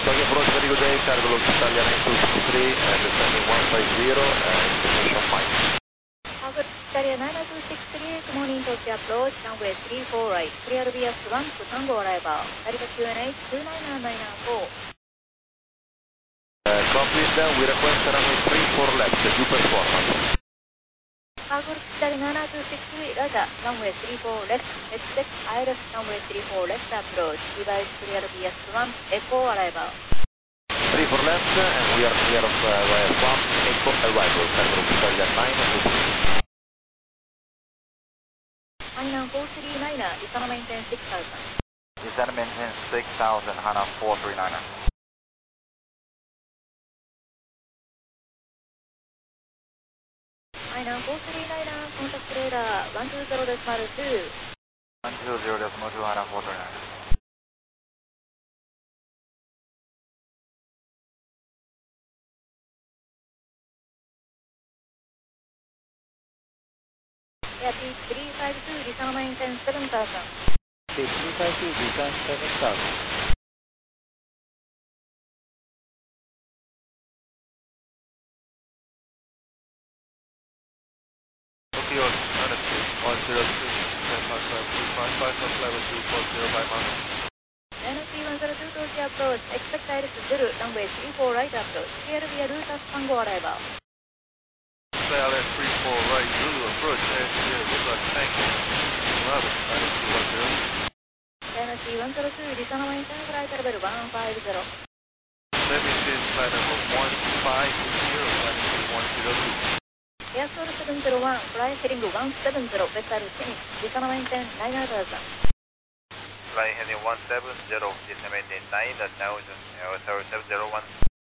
Tokyo approach, very good day, cargo look Italia 9263, descending 150, information fine. Cargo Italia 9263, good morning, Tokyo approach, runway 34 right, clear BS 1 to Tango arrival, Ariba QNH 29994. Copied, we request runway 34 left, due performance. Cargo Italia 9263, Roger, runway 34 left, expect ILS runway 34 left approach, device clear BS 1, echo arrival. 34 left, and we are clear of YF1, echo arrival, cargo Italia 9263. Hainan 439er, Descent maintain 6000. Descent maintain 6000, Hainan 439er. Hainan 439er, contact radar 120.2. 120.2, Hainan 439er. Airpeak 352, Descent maintain 7000. 352, Descent 7000. Tokyo, altitude 102, 1055, level 240 miles. NC 102 Tokyo approach, expect ILS 0, runway 34 right approach, clear via route as Tango arrival. ILS 34 right, Zulu approach, and clear with us Tango, 11, 9210. NC 102, Descent maintain flight level 150. Maintain flight level 150, latitude 102. Airstall 701, fly heading 170, vessel finish, Descent maintain 9000. Fly heading 170, descent maintain 9000, Airstall 701.